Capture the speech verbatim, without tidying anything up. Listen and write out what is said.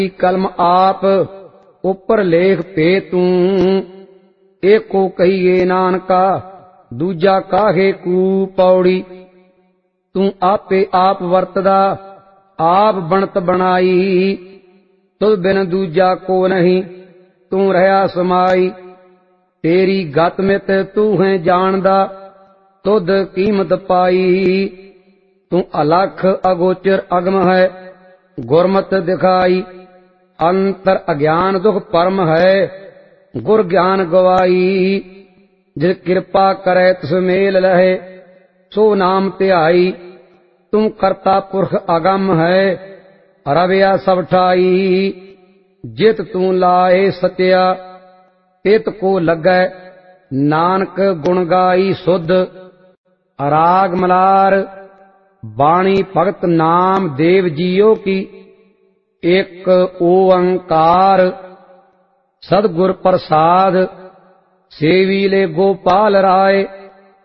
कलम आप उपर लेख पे तू। एको कहिए नानका दूजा काहे कू पौड़ी। तू आपे आप वरतदा आप बनत बनाई। तुद बिन दूजा को नहीं तू रहा समाई। तेरी गत मित तू है जानदा तुद कीमत पाई। तू अलख अगोचर अगम है गुरमत दिखाई। अंतर अज्ञान दुख परम है गुर ज्ञान गवाई। जिस कृपा करे तिस मेल लहे सो नाम ध्याई। तू करता पुरख अगम है रविया सब ठाई। जित तू लाए सत्या तित को लगै नानक गुण गाई सुध। राग मलार बाणी भगत नाम देव जियो की। एक ओंकार सदगुर प्रसाद सेवी ले गोपाल राय।